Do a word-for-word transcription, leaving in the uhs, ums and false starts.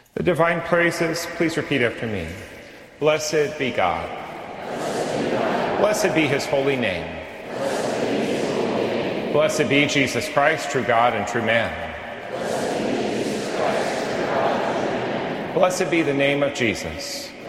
The divine praises, please repeat after me. Blessed be God. Blessed be his holy name. Blessed be Jesus Christ, true God and true man. Blessed be the name of Jesus.